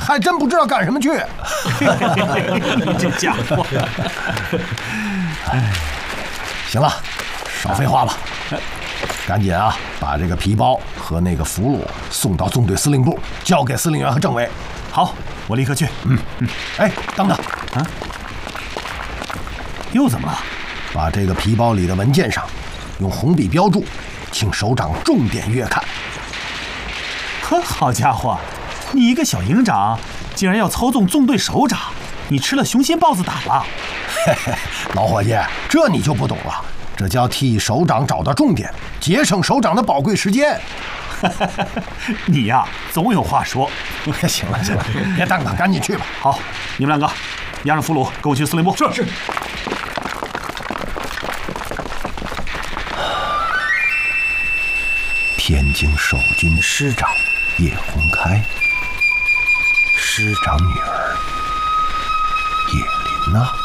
还真不知道干什么去。 你这家伙！ 行了，少废话吧，赶紧啊，把这个皮包和那个俘虏送到纵队司令部，交给司令员和政委。 好，我立刻去。 哎，等等啊！又怎么了？ 把这个皮包里的文件上用红笔标注，请首长重点阅看。 呵，好家伙，你一个小营长，竟然要操纵纵队首长，你吃了雄心豹子胆了？ 嘿嘿，老伙计，这你就不懂了，这叫替首长找到重点，节省首长的宝贵时间。 你呀，总有话说。 行了，别耽搁，赶紧去吧。 好，你们两个押上俘虏，跟我去司令部。 是。 天津守军师长叶洪开，师长女儿叶琳娜。